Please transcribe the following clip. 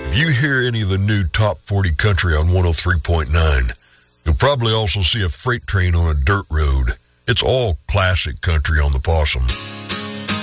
If you hear any of the new Top 40 country on 103.9, you'll probably also see a freight train on a dirt road. It's all classic country on the Possum.